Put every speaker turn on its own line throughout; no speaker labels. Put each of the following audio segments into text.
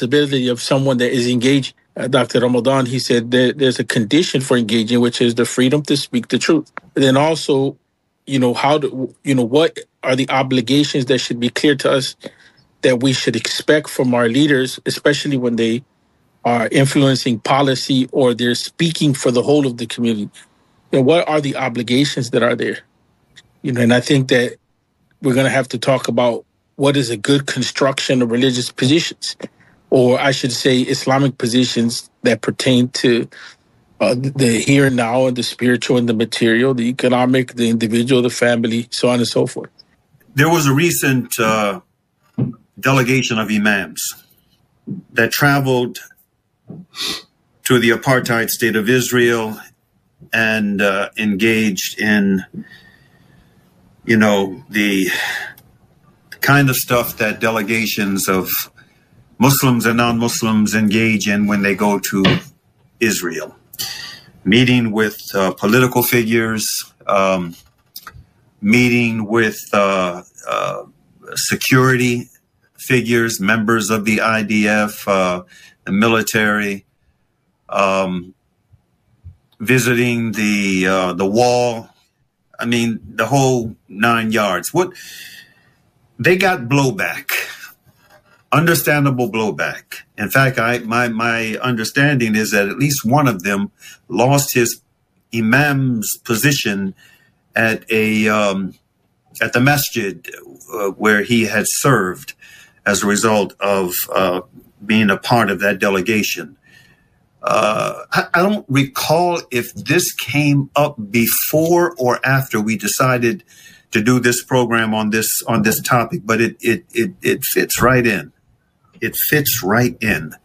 responsibility of someone that is engaged. Dr. Ramadan, he said there's a condition for engaging, which is the freedom to speak the truth. And then also, what are the obligations that should be clear to us that we should expect from our leaders, especially when they are influencing policy or they're speaking for the whole of the community. What are the obligations that are there? And I think that we're going to have to talk about what is a good construction of religious positions, or I should say Islamic positions that pertain to the here and now and the spiritual and the material, the economic, the individual, the family, so on and so forth.
There was a recent delegation of imams that traveled to the apartheid state of Israel and engaged in, the kind of stuff that delegations of Muslims and non-Muslims engage in when they go to Israel. Meeting with political figures, meeting with security figures, members of the IDF, the military, visiting the wall. I mean, the whole 9 yards. They got blowback, understandable blowback. In fact, my understanding is that at least one of them lost his imam's position at the masjid where he had served as a result of being a part of that delegation. I don't recall if this came up before or after we decided to do this program on this topic, but it fits right in. It fits right in.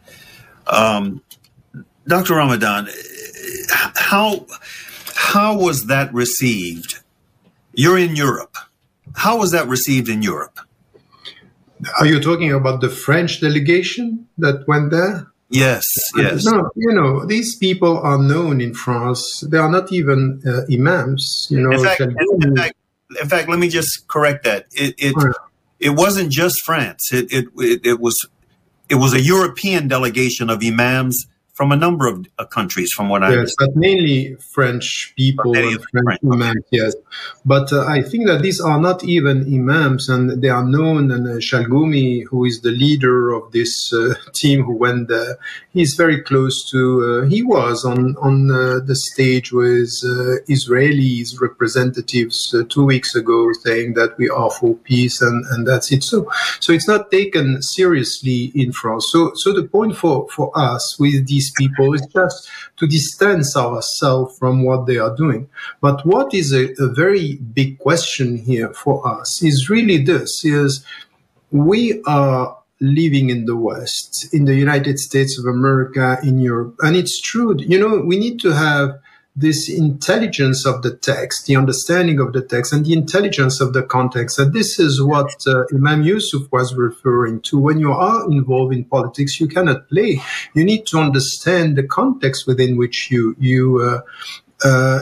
Dr. Ramadan, how was that received? You're in Europe. How was that received in Europe?
Are you talking about the French delegation that went there?
Yes.
No, these people are known in France. They are not even imams.
In fact, let me just correct that. It wasn't just France. It was a European delegation of imams from a number of countries, from what I understand.
Yes, but mainly French people and French imams, yes. But I think that these are not even imams, and they are known. And Chalgoumi, who is the leader of this team who went there, he's very close to, he was on the stage with Israelis representatives 2 weeks ago saying that we are for peace, and that's it. So it's not taken seriously in France. So the point for us with these people is just to distance ourselves from what they are doing. But what is a very big question here for us is really this, is we are living in the West, in the United States of America, in Europe. And it's true, we need to have this intelligence of the text, the understanding of the text, and the intelligence of the context. And this is what Imam Yusuf was referring to. When you are involved in politics, you cannot play. You need to understand the context within which you are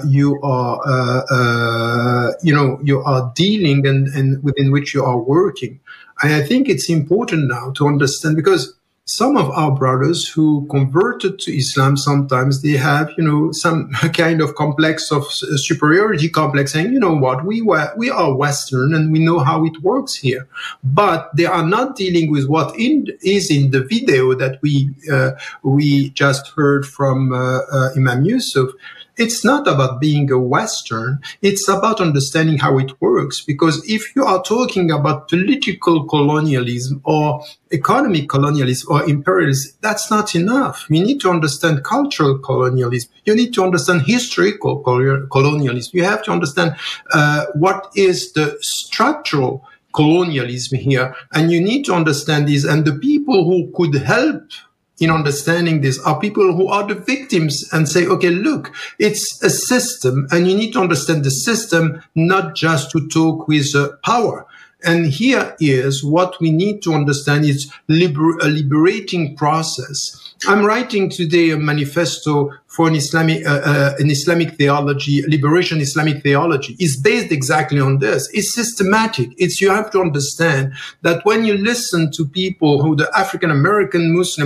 dealing and within which you are working. And I think it's important now to understand, because some of our brothers who converted to Islam, sometimes they have, some kind of complex of superiority complex, saying, we are Western and we know how it works here. But they are not dealing with what is in the video that we just heard from Imam Yusuf. It's not about being a Western. It's about understanding how it works. Because if you are talking about political colonialism or economic colonialism or imperialism, that's not enough. You need to understand cultural colonialism. You need to understand historical colonialism. You have to understand what is the structural colonialism here. And you need to understand this. And the people who could help in understanding this are people who are the victims and say, okay, look, it's a system and you need to understand the system, not just to talk with power. And here is what we need to understand is a liberating process. I'm writing today a manifesto for an Islamic theology, liberation Islamic theology. It's based exactly on this. It's systematic. You have to understand that when you listen to people who the African American Muslim